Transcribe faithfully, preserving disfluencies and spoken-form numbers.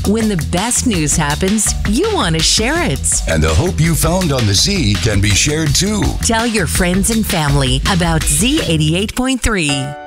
When the best news happens, you want to share it. And the hope you found on the Z can be shared too. Tell your friends and family about Z eighty-eight point three.